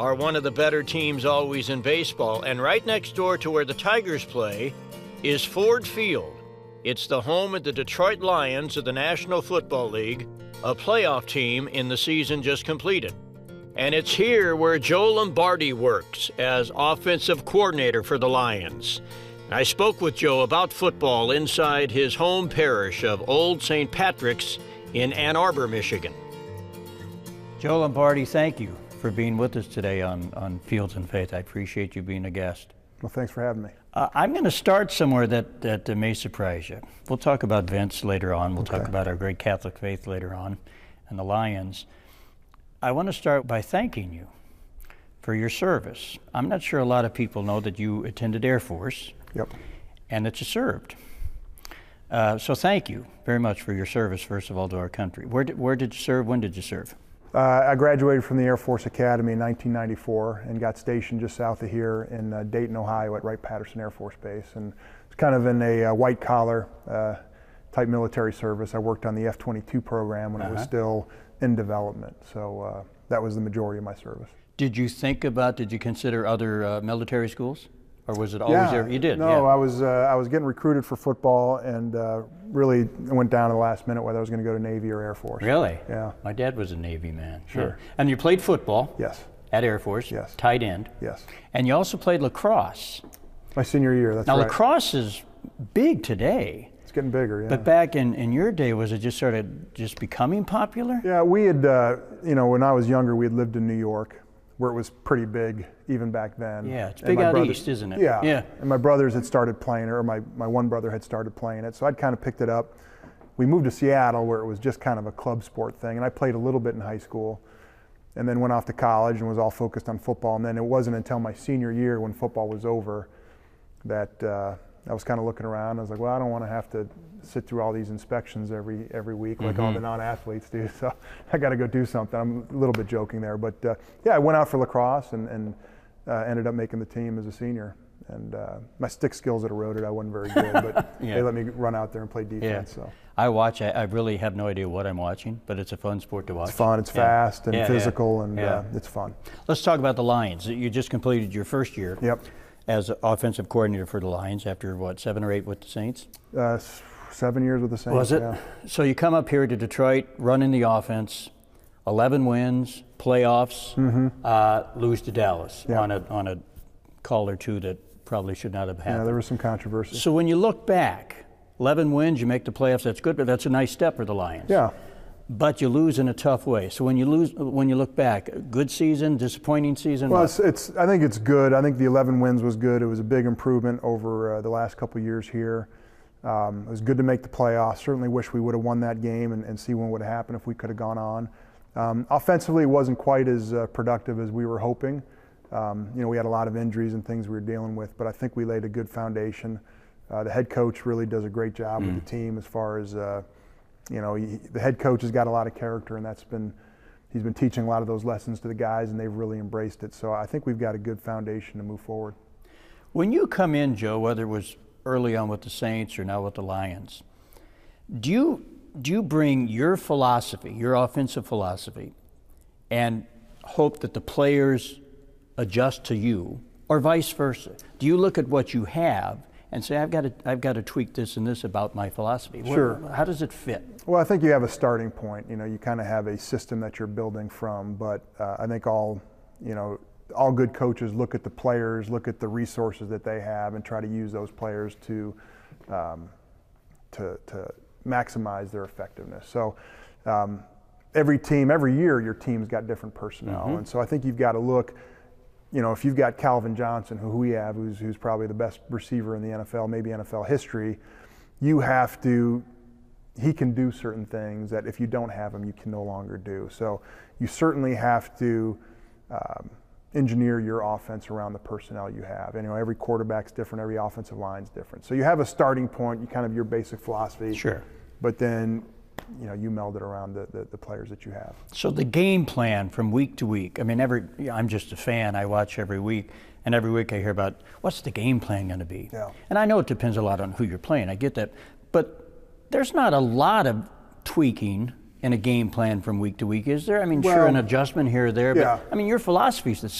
are one of the better teams always in baseball, and right next door to where the Tigers play is Ford Field. It's the home of the Detroit Lions of the National Football League, a playoff team in the season just completed. And it's here where Joe Lombardi works as offensive coordinator for the Lions. I spoke with Joe about football inside his home parish of Old St. Patrick's in Ann Arbor, Michigan. Joe Lombardi, thank you for being with us today on Fields and Faith. I appreciate you being a guest. Well, thanks for having me. I'm going to start somewhere that may surprise you. We'll talk about Vince later on. We'll talk about our great Catholic faith later on and the Lions. I want to start by thanking you for your service. I'm not sure a lot of people know that you attended Air Force. Yep. And that you served. So thank you very much for your service, first of all, to our country. Where did you serve? When did you serve? I graduated from the Air Force Academy in 1994 and got stationed just south of here in Dayton, Ohio at Wright-Patterson Air Force Base. And it's kind of in a white-collar type military service. I worked on the F-22 program when it was still in development. So that was the majority of my service. Did you consider other military schools? Or was it always there? You did? No, I was getting recruited for football and really went down to the last minute whether I was going to go to Navy or Air Force. Really? Yeah. My dad was a Navy man. Sure. Yeah. And you played football? Yes. At Air Force? Yes. Tight end? Yes. And you also played lacrosse. My senior year, that's now, right. Now lacrosse is big today. It's getting bigger, yeah. But back in your day, was it just sort of just becoming popular? Yeah, we had, when I was younger, we had lived in New York, where it was pretty big even back then. Yeah, it's big out east, isn't it? Yeah. And my brothers had started playing it, or my one brother had started playing it, so I'd kind of picked it up. We moved to Seattle where it was just kind of a club sport thing, and I played a little bit in high school, and then went off to college and was all focused on football. And then it wasn't until my senior year when football was over that I was kind of looking around. I was like, well, I don't want to have to sit through all these inspections every week like all the non-athletes do, so I got to go do something. I'm a little bit joking there, but yeah, I went out for lacrosse and ended up making the team as a senior. And my stick skills had eroded. I wasn't very good, but they let me run out there and play defense. Yeah. So I watch. I really have no idea what I'm watching, but it's a fun sport to watch. It's fun. It's fast and physical, and it's fun. Let's talk about the Lions. You just completed your first year. Yep. As offensive coordinator for the Lions after, what, 7 or 8 with the Saints? 7 years with the Saints. Was it? Yeah. So you come up here to Detroit, running the offense, 11 wins, playoffs, lose to Dallas on a call or two that probably should not have happened. Yeah, there was some controversy. So when you look back, 11 wins, you make the playoffs, that's good, but that's a nice step for the Lions. Yeah. But you lose in a tough way. So when you look back, good season, disappointing season? Well, I think it's good. I think the 11 wins was good. It was a big improvement over the last couple of years here. It was good to make the playoffs. Certainly wish we would have won that game and see what would have happened if we could have gone on. Offensively, it wasn't quite as productive as we were hoping. We had a lot of injuries and things we were dealing with, but I think we laid a good foundation. The head coach really does a great job with the team as far as the head coach has got a lot of character, and he's been teaching a lot of those lessons to the guys, and they've really embraced it. So I think we've got a good foundation to move forward. When you come in, Joe, whether it was early on with the Saints or now with the Lions, do you bring your philosophy, your offensive philosophy, and hope that the players adjust to you, or vice versa? Do you look at what you have and say, I've got to tweak this and this about my philosophy? Sure. How does it fit? Well, I think you have a starting point. You kind of have a system that you're building from, but I think all good coaches look at the players, look at the resources that they have, and try to use those players to maximize their effectiveness. So every year, your team's got different personnel, and so I think you've got to look. If you've got Calvin Johnson, who we have, who's probably the best receiver in the NFL, maybe NFL history, he can do certain things that if you don't have him, you can no longer do. So you certainly have to engineer your offense around the personnel you have. Every quarterback's different, every offensive line's different. So you have a starting point, your basic philosophy. Sure. But then you meld it around the players that you have. So the game plan from week to week, I'm just a fan, I watch every week, and every week I hear about what's the game plan going to be? Yeah. And I know it depends a lot on who you're playing, I get that, but there's not a lot of tweaking in a game plan from week to week, is there? Sure, an adjustment here or there, but your philosophy is the